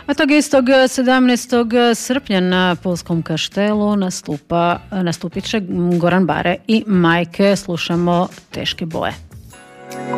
A tog istog 17. srpnja na Pulskom kaštelu nastupit će Goran Bare i Majke. Slušamo Teške boje.